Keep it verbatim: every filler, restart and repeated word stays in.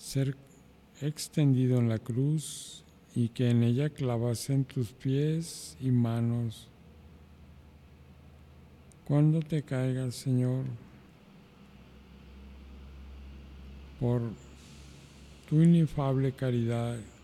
ser extendido en la cruz y que en ella clavasen tus pies y manos. Cuando te caigas, Señor, por tu inefable caridad,